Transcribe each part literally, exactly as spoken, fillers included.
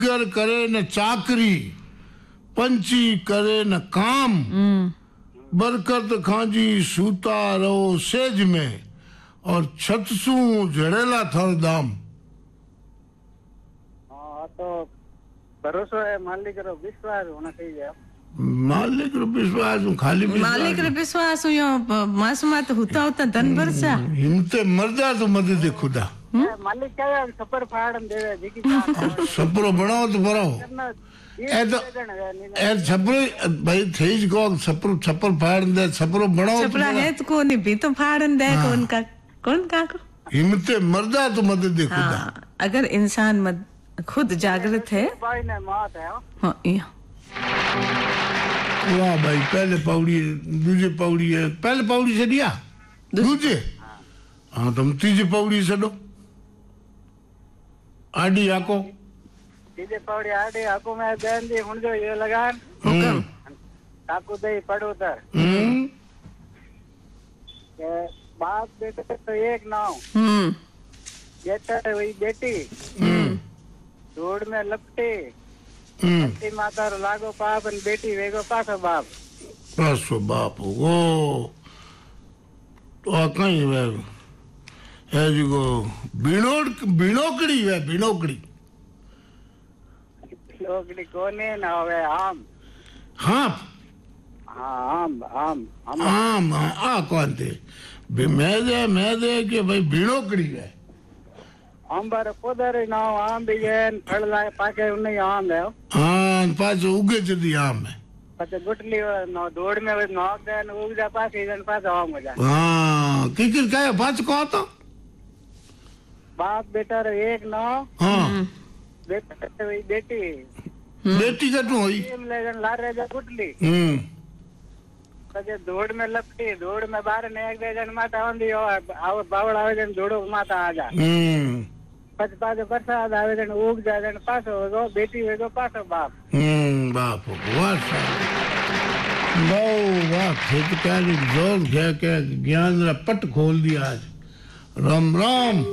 गर करे न चाकरी, पंछी करे न काम, बरकत खांजी सूता रहो सेज में, और छतसू जड़ेला थर दाम। हाँ तो भरोसा है, मालिक रो विश्वास होना चाहिए। मालिक रो विश्वास खाली मालिक रो विश्वास यो मासमात होता होता धन भरसा हिम्मते मरदा तो मदद खुदा। मालिक क्या सपर फाड़न देवे जेकी चाह सपरो बनाओ तो बनाओ ए तो ए छपरो भाई थेज को छपरो छपर फाड़न दे छपरो बनाओ छपरा है तो कोनी भी तो फाड़न दे कौन का कौन का को हिम्मते मरदा तो मदद खुदा। हाँ, अगर इंसान मद, खुद जागृत है भाई ने मात है। हाँ या वाह भाई पहले पौड़ी दूजे पौड़ी है पहले पौड़ी से दिया दूजे हाँ तुम तीजे पौड़ी से दो आडी आको तीजे पौड़ी आडी आको मैं बहन दी हुन जो ये लगान हुक्म काकू दे पड़ो उधर हम्म के बाप बेटे तो एक नाव हम्म बेटा वही बेटी हम्म रोड में लपटे हम्म माता रो लागो पाप और बेटी वेगो पासो बाप पासो बाप वो तो आ कहीं वे है जी को बिनोड़ बिनोकड़ी वे बिनोकड़ी लोगड़ी कोने ना होवे आम हाँ हाँ आम आम आम आम आ कौन थे मैं दे मैं दे कि भाई बिनोकड़ी है आंबर पोदर नाव आम भी है फल लाए पाके उन्हें आम है हाँ पास उगे जल्दी आम है पचे गुटली नो दौड़ में वो नौक दे न उग जा पास इधर पास आम हो जा हाँ किकिर का है पास कौन तो बाप बेटा रे एक नाव हाँ बेटा वही बेटी बेटी का तू हुई टीम लेजन ला रहे जा गुटली हम्म पचे दौड़ में लपटी दौड़ में बाहर ने एक दे जन माता आंदी हो आव बावड़ आवे जन जोड़ो माता आ जा हम्म पच पाछो प्रसाद आवे जन उग जा जन पाछो वेगो बेटी वेगो पाछो बाप हम्म बाप वाह वाह वाह खेत का जोर क्या क्या ज्ञान रा पट खोल दिया आज राम राम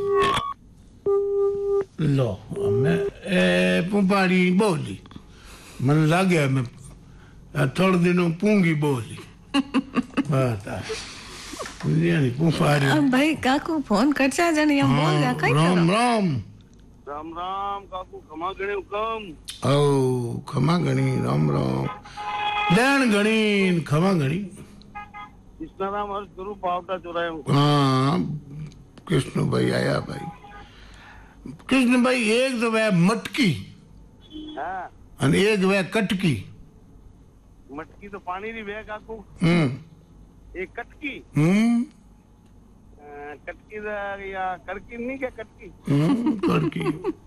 लो मैं ए पुपाड़ी बोली मन लगे मैं थोड़े दिनों पूंगी बोली बात आ नहीं पुपाड़ी अब भाई काकू फोन कर जा जन या बोल जा कई राम राम राम राम काकू खमा गणे हुकम ओ खमा गणी राम राम दैन गणी खमा गणी कृष्ण राम हर गुरु पावटा चुराए हाँ कृष्ण भाई आया भाई कृष्ण भाई एक तो वह मटकी हाँ और एक वह कटकी मटकी तो पानी री वे काकू हम्म एक कटकी हम्म अ, कटकी दा या कड़की नहीं क्या कटकी हम्म कटकी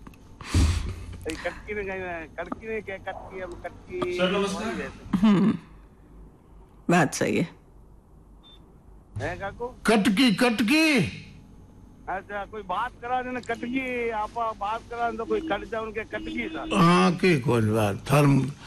ए, कटकी ने कहीं कड़की ने क्या कटकी अब कटकी सर नमस्कार। हम्म बात सही है है काकू कटकी कटकी अच्छा कोई बात करा देना कटकी आपा बात करा तो कोई कट जा उनके कटकी था हाँ के कौन बात थर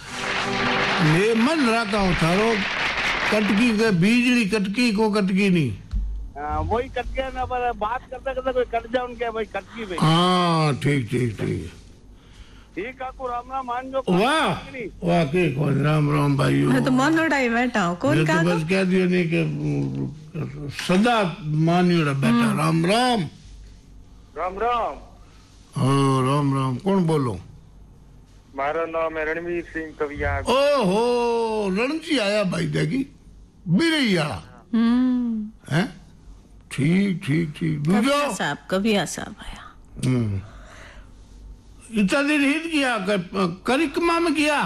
मैं मन रहा हूँ थारो कटकी के बिजली कटकी को कटकी नहीं आ, वही कटकी ना पर बात करते करते कोई कट जा उनके भाई कटकी भाई हाँ ठीक ठीक ठीक ठीक काकू राम राम मान जो वाह वाह के कौन राम राम भाई मैं तो मन उड़ाई बैठा हूँ कौन मैं तो काकू बस कह दिया नहीं कि सदा मानियोड़ा बेटा राम राम राम राम हाँ राम राम कौन बोलो मारा नाम है रणवीर सिंह कविया ओहो रणजी आया भाई देखी बिरैया हम्म हैं ठीक ठीक ठीक दूजो कविया साहब कविया साहब आया हम्म इतना दिन हिट किया कर, करिकमा में किया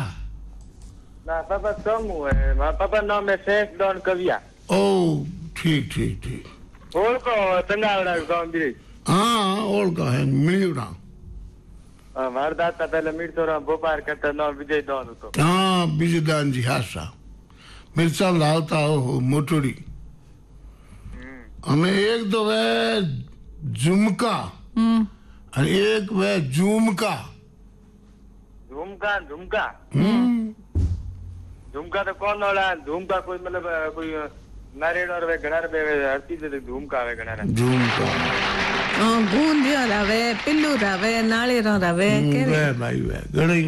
ना पापा कम हुआ है मां पापा नाम है शेख डॉन कविया ओ ठीक ठीक ठीक और को तंगावड़ा गांव भी हाँ और का है मिलियोड़ा हमारे दादा पहले मिर्चोरा भोपाल करता नाम विजय डॉन तो हाँ बिजदान जी हासा मिर्चा लावता हो मोटोड़ी हमें एक तो वह झुमका हम्म और एक वह झुमका झुमका झुमका हम्म झुमका तो कौन वाला झुमका कोई मतलब कोई नारेड़ और वे घना रे हर चीज झुमका वे घना झुमका गूंदियो रवे पिल्लू रवे नाळेरो रवे वे भाई वे घणेई